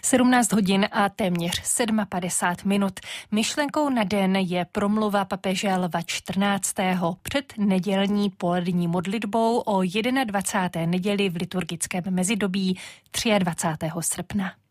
17 hodin a téměř 57 minut. Myšlenkou na den je promluva papeže Lva XIV. Před nedělní polední modlitbou o 21. neděli v liturgickém mezidobí 23. srpna.